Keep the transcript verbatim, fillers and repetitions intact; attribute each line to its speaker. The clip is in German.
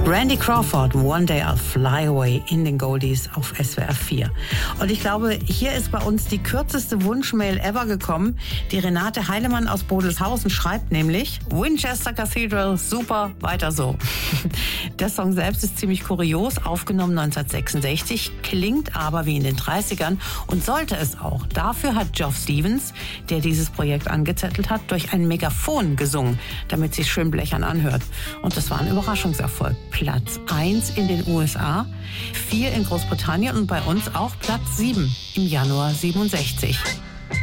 Speaker 1: Randy Crawford, One Day I'll Fly Away in den Goldies auf S W R vier. Und ich glaube, hier ist bei uns die kürzeste Wunschmail ever gekommen. Die Renate Heilemann aus Bodelshausen schreibt nämlich: Winchester Cathedral, super, weiter so. Der Song selbst ist ziemlich kurios, aufgenommen neunzehnhundertsechsundsechzig, klingt aber wie in den dreißigern und sollte es auch. Dafür hat Geoff Stevens, der dieses Projekt angezettelt hat, durch ein Megafon gesungen, damit sich schön blechern anhört. Und das war ein Überraschungserfolg. Platz eins in den U S A, vier in Großbritannien und bei uns auch Platz sieben im Januar siebenundsechzig.